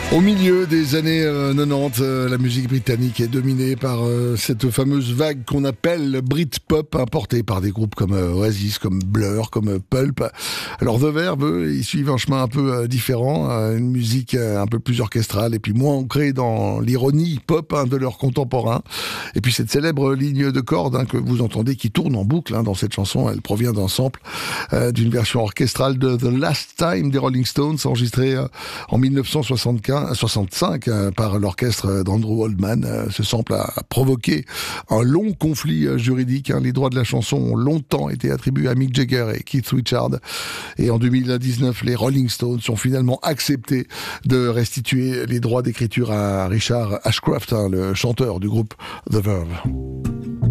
Au milieu des années 90, la musique britannique est dominée par cette fameuse vague qu'on appelle Britpop, importée par des groupes comme Oasis, comme Blur, comme Pulp. Alors The Verve, eux, ils suivent un chemin un peu différent, une musique un peu plus orchestrale et puis moins ancrée dans l'ironie pop de leurs contemporains. Et puis cette célèbre ligne de cordes que vous entendez qui tourne en boucle dans cette chanson, elle provient d'un sample d'une version orchestrale de The Last Time des Rolling Stones, enregistrée en 1965 par l'orchestre d'Andrew Oldman. Ce sample a provoqué un long conflit juridique. Les droits de la chanson ont longtemps été attribués à Mick Jagger et Keith Richards. Et en 2019, les Rolling Stones ont finalement accepté de restituer les droits d'écriture à Richard Ashcroft, le chanteur du groupe The Verve.